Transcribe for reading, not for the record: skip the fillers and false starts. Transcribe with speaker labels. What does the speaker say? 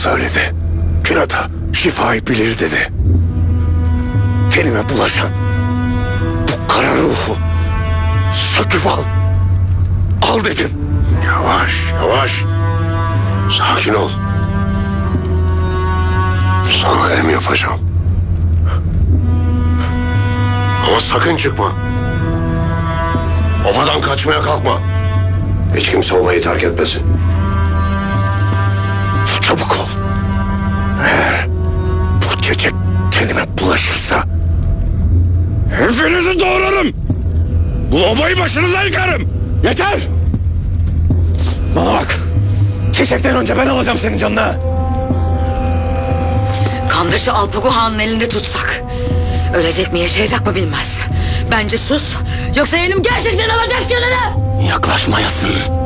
Speaker 1: söyledi. Kürada şifayı bilir dedi. Tenime bulaşan bu kara ruhu söküp al. Al dedim.
Speaker 2: Yavaş yavaş. Sakin ol. Sana em yapacağım. Ama sakın çıkma. Obadan kaçmaya kalkma. Hiç kimse obayı terk etmesin.
Speaker 1: Çabuk ol. Eğer bu çiçek tenime bulaşırsa hepinizi doğrarım. Bu obayı başınıza yıkarım. Yeter. Bana bak. Çiçekten önce ben alacağım senin canını.
Speaker 3: Kandaşı Alpago Han'ın elinde tutsak ölecek mi yaşayacak mı bilmez. Bence sus, yoksa elim gerçekten alacak canını.
Speaker 1: Yaklaşmayasın.